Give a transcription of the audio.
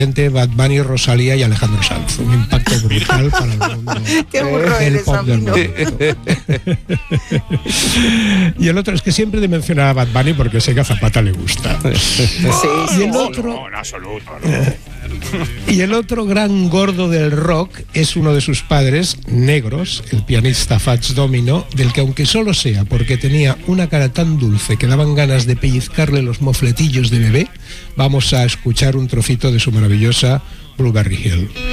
Bad Bunny, Rosalía y Alejandro Sanz. Un impacto brutal para el mundo del pop del mundo. Y el otro es que siempre de mencionar a Bad Bunny porque sé que a Zapata le gusta. Y el otro, no, en absoluto, y el otro gran gordo del rock es uno de sus padres, negros, el pianista Fats Domino, del que aunque solo sea porque tenía una cara tan dulce que daban ganas de pellizcarle los mofletillos de bebé, vamos a escuchar un trocito de su maravillosa Blueberry Hill.